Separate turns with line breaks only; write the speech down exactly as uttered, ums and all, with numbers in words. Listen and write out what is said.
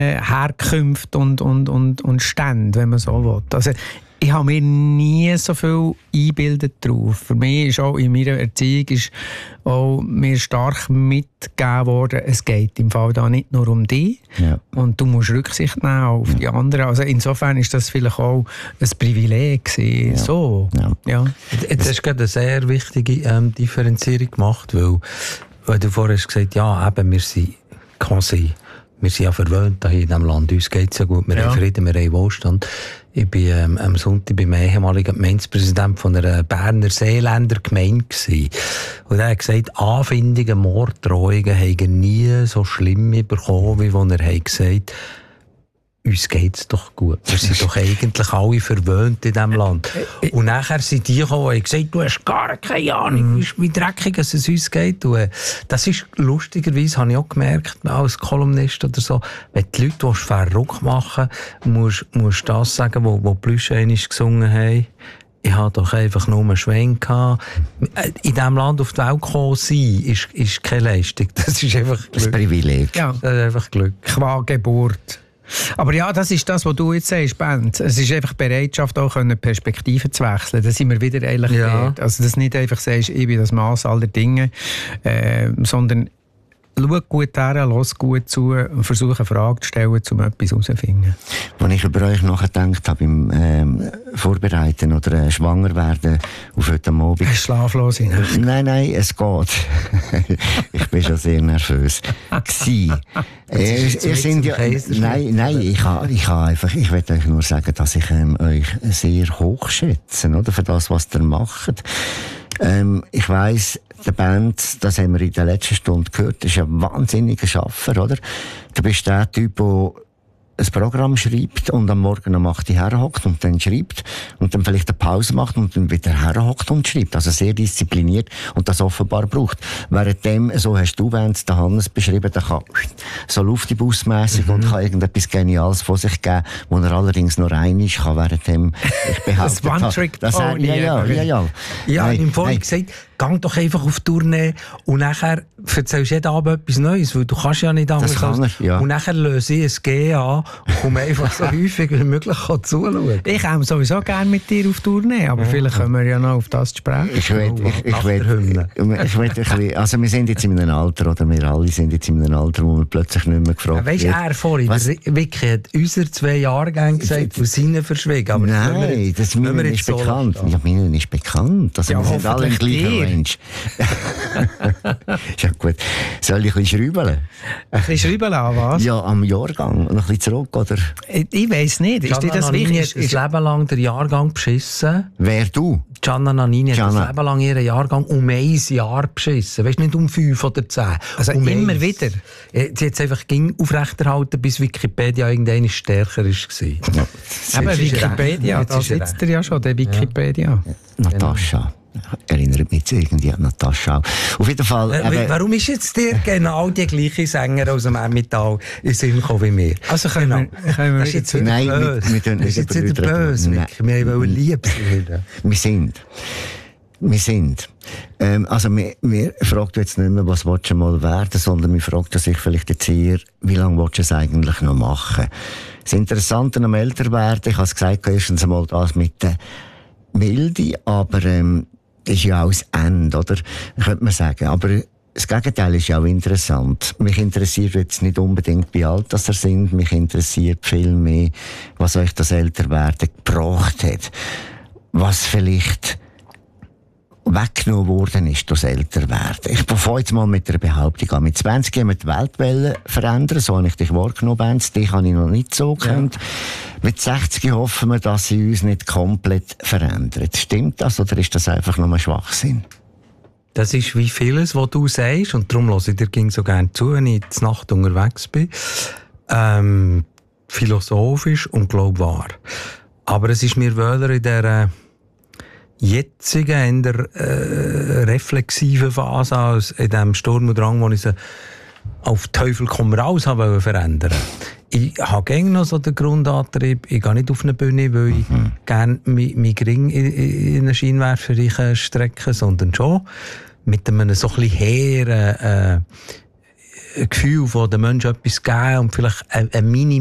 Herkünfte und, und, und, und Stände, wenn man so will. Also, ich habe mir nie so viel eingebildet drauf. Für mich ist auch in meiner Erziehung ist auch mir stark mitgegeben worden, es geht im Fall da nicht nur um dich
ja. und
du musst Rücksicht nehmen auf ja. die anderen. Also insofern ist das vielleicht auch ein Privileg gewesen.
Ja.
So.
Ja.
Ja. Jetzt hast du gerade eine sehr wichtige ähm, Differenzierung gemacht, weil, weil du vorher hast gesagt, ja, eben, wir sind quasi wir sind ja verwöhnt hier in diesem Land. Uns geht es ja gut. Wir ja. haben Frieden, wir haben Wohlstand. Ich war ähm, am Sonntag beim ehemaligen Gemeindepräsidenten von einer Berner Seeländer Gemeinde gewesen. Und er hat gesagt, Anfindungen, Morddrohungen haben nie so schlimm bekommen, wie wenn er hat gesagt, uns geht's doch gut. Wir sind doch eigentlich alle verwöhnt in diesem Land. Und nachher sind die gekommen und gesagt, du hast gar keine Ahnung, mm. wie dreckig es uns geht. Und das ist lustigerweise, habe ich auch gemerkt, als Kolumnist oder so, wenn die Leute verrückt machen, musst du das sagen, wo, wo Plüsche einmal gesungen haben. Ich hatte doch einfach nur einen Schwenk gehabt. In diesem Land auf die Welt gekommen sein, ist, ist keine Leistung. Das ist einfach Glück.
Das Privileg.
Ja.
Das ist einfach Glück.
Qua Geburt. Aber ja, das ist das, was du jetzt sagst, Ben. Es ist einfach Bereitschaft, auch Perspektiven zu wechseln. Da sind wir wieder eigentlich
ja.
dort. Also, dass du nicht einfach sagst, ich bin das Maß aller Dinge, äh, sondern schau gut her, lass gut zu und versuche eine Frage zu stellen, um etwas herauszufinden.
Als ich über euch nachgedacht habe, beim ähm, Vorbereiten oder äh, Schwangerwerden auf heute Abend.
Hast du schlaflos in?
Nein, nein, es geht. Ich bin schon sehr nervös. Gsi. Ihr, ihr sind ja, nein, nein, ich habe, ich habe einfach, ich will euch nur sagen, dass ich ähm, euch sehr hochschätze, oder, für das, was ihr macht. Ähm, ich weiss, der Band, das haben wir in der letzten Stunde gehört, ist ein wahnsinniger Schaffer, oder? Du bist der Typ, der ein Programm schreibt und am Morgen um acht Uhr herhockt und dann schreibt und dann vielleicht eine Pause macht und dann wieder herhockt und schreibt. Also sehr diszipliniert und das offenbar braucht. Währenddem, so hast du, wenn es der Hannes beschrieben, der kann so luftibusmässig mhm. und kann irgendetwas Geniales von sich geben, wo er allerdings nur einmal kann, währenddem ich behaupte,
das One-Trick
das ja, ja, ja, ja, ja.
Ja, nein, im Vorhin gesagt, geh doch einfach auf Tournee und nachher erzählst du jeden Abend etwas Neues, weil du kannst ja nicht anders.
Das kann er, ja.
Und nachher löse ich ein G an und komme einfach so häufig wie möglich zuschauen.
Ich komme sowieso gerne mit dir auf Tournee, aber ja. vielleicht können wir ja noch auf das sprechen.
Ich will, ich, ich will, ich will ein bisschen, also wir sind jetzt in einem Alter, oder wir alle sind jetzt in einem Alter, wo wir plötzlich nicht mehr gefragt
werden. Weißt du, er vorhin, der Vicky hat unsere zwei Jahrgänge gesagt, von seinen verschwiegen. Aber
nein,
jetzt,
das Minen ist so bekannt. Ja, Minen ist bekannt. Also
ja,
wir sind alle im gleichen Range. Ist ja gut. Soll ich ein bisschen schrauben?
Ein bisschen schrauben an was?
Ja, am Jahrgang. Noch ein bisschen zurück, oder?
Ich, ich weiss nicht. Ist dir das wichtig?
Ist das Leben lang der Jahrgang beschissen?
Wer, du?
Gianna Nannini hat das Leben lang ihren Jahrgang um ein Jahr beschissen. Weißt du, nicht um fünf oder zehn.
Also
um
immer
eins.
wieder?
Sie hat es einfach aufrechterhalten, bis Wikipedia irgendwann stärker war.
Ja. Aber Wikipedia, da sitzt er ja schon, der Wikipedia.
Ja. Natascha. Erinnert mich jetzt irgendwie an Natascha. Auf jeden Fall.
Äh, warum ist jetzt dir genau die gleiche Sänger aus dem Emmental in Sinn gekommen wie mir?
Also können
genau.
wir, können wir
das ist jetzt wieder
Nein,
böse.
Wir, wir
das ist jetzt wieder böse. Wir wollen lieb sein.
Wir sind. Wir sind. Ähm, also, wir, wir fragt jetzt nicht mehr, was willst du mal werden, sondern wir fragt sich vielleicht jetzt eher, wie lange willst du es eigentlich noch machen? Das Interessante am Älterwerden, ich habe es gesagt, erstens einmal das mit der Milde, aber, ähm, das ist ja auch das Ende, oder? Könnte man sagen. Aber das Gegenteil ist ja auch interessant. Mich interessiert jetzt nicht unbedingt, wie alt das ihr sind. Mich interessiert viel mehr, was euch das Älterwerden gebracht hat. Was vielleicht weggenommen worden ist durch das Älterwerden. Ich fange jetzt mal mit einer Behauptung an. Mit zwanzig haben wir die Welt verändern, so habe ich dich wahrgenommen, Benz. Dich habe ich noch nicht so gekannt. Ja. Mit sechzig hoffen wir, dass sie uns nicht komplett verändert. Stimmt das oder ist das einfach nur ein Schwachsinn?
Das ist wie vieles, was du sagst, und darum höre ich dir ging so gerne zu, wenn ich in der Nacht unterwegs bin. Ähm, philosophisch und glaub wahr. Aber es ist mir wohler in der jetzigen, in der äh, reflexiven Phase als in dem Sturm und Drang, wo ich sie auf Teufel komm raus habe verändern. Ich habe gerne noch so den Grundantrieb, ich gehe nicht auf eine Bühne, weil ich mhm. gerne meinen Ring in, in einen Scheinwerfer strecke, sondern schon mit einem so ein bisschen hehren, äh, Gefühl von den Menschen etwas geben und vielleicht ein, ein Mini